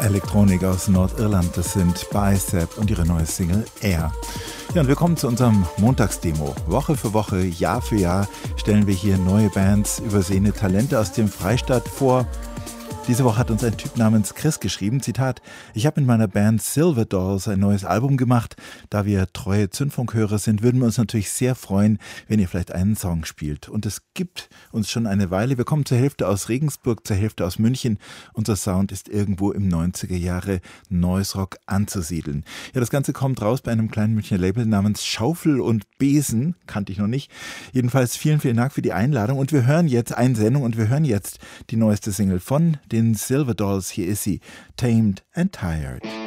Elektronik aus Nordirland, das sind Bicep und ihre neue Single Air. Ja, und wir kommen zu unserem Montagsdemo. Woche für Woche, Jahr für Jahr stellen wir hier neue Bands, übersehene Talente aus dem Freistaat vor. Diese Woche hat uns ein Typ namens Chris geschrieben, Zitat: Ich habe mit meiner Band Silver Dolls ein neues Album gemacht. Da wir treue Zündfunkhörer sind, würden wir uns natürlich sehr freuen, wenn ihr vielleicht einen Song spielt. Und es gibt uns schon eine Weile. Wir kommen zur Hälfte aus Regensburg, zur Hälfte aus München. Unser Sound ist irgendwo im 90er Jahre Noise Rock anzusiedeln. Ja, das Ganze kommt raus bei einem kleinen Münchner Label namens Schaufel und Besen. Kannte ich noch nicht. Jedenfalls vielen, vielen Dank für die Einladung. Und wir hören jetzt die neueste Single von den Silver Dolls. Hier ist sie, Tamed and Tired.